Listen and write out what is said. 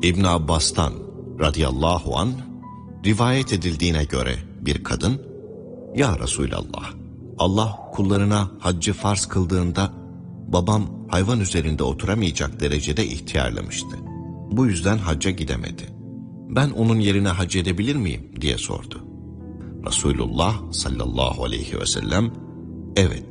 İbn Abbas'tan radıyallahu anh rivayet edildiğine göre bir kadın, "Ya Resulallah, Allah kullarına haccı farz kıldığında babam hayvan üzerinde oturamayacak derecede ihtiyarlamıştı. Bu yüzden hacca gidemedi. Ben onun yerine hac edebilir miyim?" diye sordu. Resulullah sallallahu aleyhi ve sellem, "Evet."